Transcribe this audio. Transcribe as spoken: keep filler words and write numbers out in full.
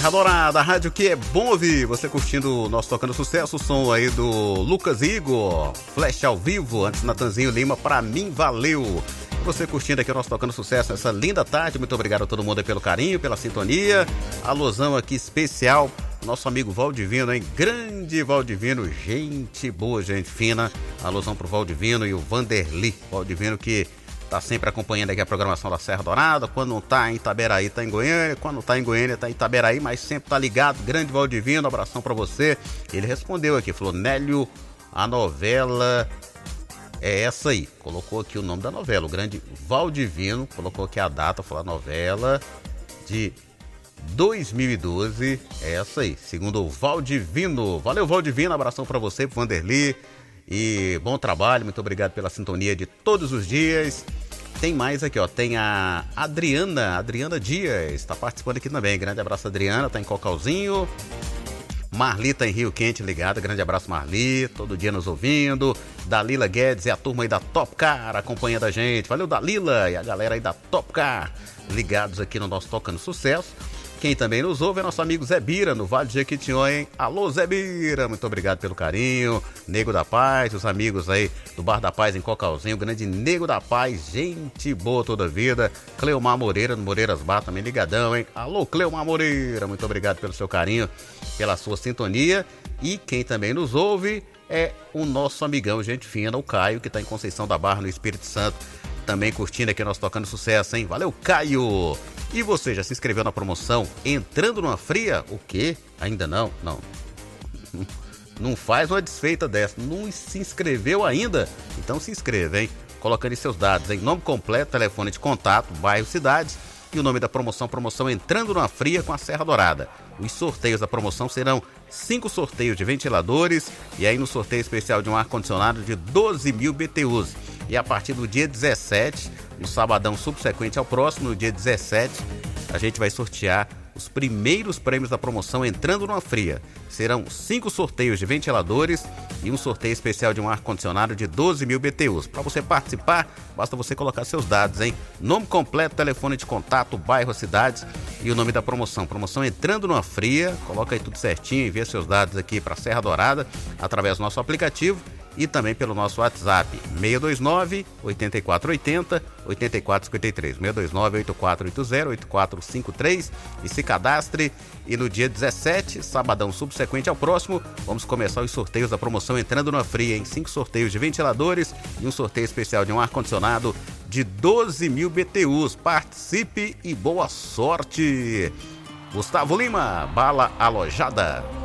Serra Dourada, a rádio que é bom ouvir. Você curtindo o nosso Tocando Sucesso, o som aí do Lucas Igor, Flash ao vivo, antes Natanzinho Lima, pra mim valeu. Você curtindo aqui o nosso Tocando Sucesso essa linda tarde, muito obrigado a todo mundo aí pelo carinho, pela sintonia. Alusão aqui especial, nosso amigo Valdivino, hein? Grande Valdivino, gente boa, gente fina. Alusão pro Valdivino e o Vanderly, Valdivino que tá sempre acompanhando aqui a programação da Serra Dourada. Quando não tá em Itaberaí, tá em Goiânia. Quando não tá em Goiânia, tá em Itaberaí, mas sempre tá ligado. Grande Valdivino, abração pra você. Ele respondeu aqui, falou: Nélio, a novela é essa aí. Colocou aqui o nome da novela, o grande Valdivino. Colocou aqui a data, falou a novela de dois mil e doze. É essa aí, segundo o Valdivino. Valeu, Valdivino, abração pra você, pro Vanderly. E bom trabalho, muito obrigado pela sintonia de todos os dias. Tem mais aqui, ó, tem a Adriana, Adriana Dias, está participando aqui também. Grande abraço, Adriana, tá em Cocalzinho. Marli tá em Rio Quente ligada, grande abraço, Marli, todo dia nos ouvindo. Dalila Guedes e a turma aí da Top Car acompanhando a gente. Valeu, Dalila e a galera aí da Top Car ligados aqui no nosso Tocando Sucesso. Quem também nos ouve é nosso amigo Zé Bira, no Vale de Jequitinhonha, hein? Alô, Zé Bira, muito obrigado pelo carinho. Nego da Paz, os amigos aí do Bar da Paz em Cocalzinho, grande Nego da Paz, gente boa toda a vida. Cleomar Moreira, no Moreiras Bar, também ligadão, hein? Alô, Cleomar Moreira, muito obrigado pelo seu carinho, pela sua sintonia. E quem também nos ouve é o nosso amigão, gente fina, o Caio, que tá em Conceição da Barra, no Espírito Santo, também curtindo aqui nós Tocando Sucesso, hein? Valeu, Caio! E você já se inscreveu na promoção Entrando numa Fria? O quê? Ainda não? Não. Não faz uma desfeita dessa. Não se inscreveu ainda? Então se inscreva, hein? Colocando aí seus dados, hein? Nome completo, telefone de contato, bairro, cidade e o nome da promoção, promoção Entrando numa Fria com a Serra Dourada. Os sorteios da promoção serão cinco sorteios de ventiladores e aí no sorteio especial de um ar-condicionado de doze mil B T Us. E a partir do dia dezessete, no sabadão subsequente ao próximo, no dia dezessete, a gente vai sortear os primeiros prêmios da promoção Entrando numa Fria. Serão cinco sorteios de ventiladores e um sorteio especial de um ar-condicionado de doze mil B T Us. Para você participar, basta você colocar seus dados, hein? Nome completo, telefone de contato, bairro, cidade e o nome da promoção. Promoção Entrando numa Fria. Coloca aí tudo certinho, envia seus dados aqui para Serra Dourada através do nosso aplicativo e também pelo nosso WhatsApp seis dois nove, oito quatro oito zero, oito quatro cinco três, seis dois nove, oito quatro oito zero, oito quatro cinco três e se cadastre. E no dia dezessete, sabadão subsequente ao próximo, vamos começar os sorteios da promoção Entrando numa Fria, em cinco sorteios de ventiladores e um sorteio especial de um ar-condicionado de doze mil B T Us. Participe e boa sorte! Gustavo Lima, Bala Alojada.